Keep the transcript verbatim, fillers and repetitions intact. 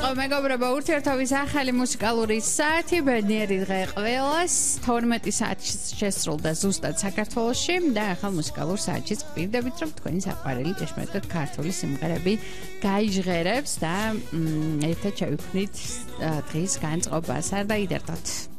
იყო მეგობრებო ურთიერთობის ახალი მუსიკალური საათი ბედნიერი დღე ყველას თორმეტი საათი შესრულდა ზუსტად საქართველოში და ახალ მუსიკალურ საათში ვპირდებით რომ თქვენი საყვარელი ჭეშმარიტად ქართული სიმღერები გაიჟღერებს და ერთად შევიქმნით დღის განწყობას არ დაიდერდოთ